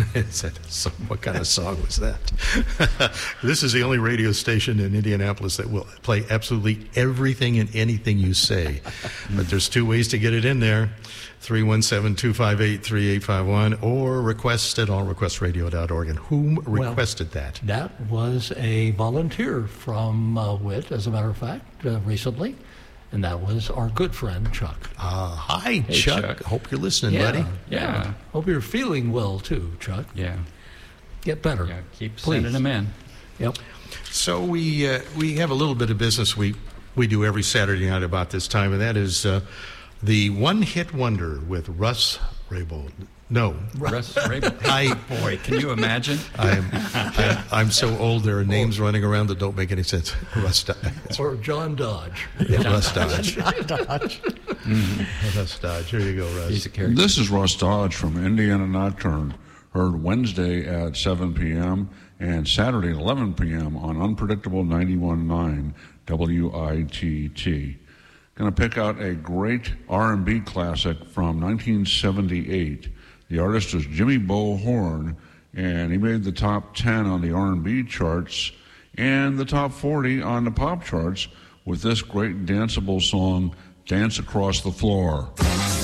So what kind of song was that? This is the only radio station in Indianapolis that will play absolutely everything and anything you say. But there's two ways to get it in there. 317-258-3851 or request at allrequestradio.org. And whom requested that? That was a volunteer from WIT, as a matter of fact, recently. And that was our good friend, Chuck. Hi, hey, Chuck. Hope you're listening, buddy. Yeah. Hope you're feeling well, too, Chuck. Yeah. Get better. Yeah, keep sending them in. Yep. So we have a little bit of business we do every Saturday night about this time, and that is the one-hit wonder with Russ Raybould. No. Russ Raybould. Boy, can you imagine? I'm so old, there are names running around that don't make any sense. Russ Dodge. Or John Dodge. Yeah, Russ Dodge. John Dodge. Russ Dodge. Here you go, Russ. He's a character. This is Russ Dodge from Indiana Nocturne, heard Wednesday at 7 p.m. and Saturday at 11 p.m. on Unpredictable 91.9 WITT. Going to pick out a great R&B classic from 1978. The artist is Jimmy Bo Horn, and he made the top 10 on the R&B charts and the top 40 on the pop charts with this great danceable song, Dance Across the Floor.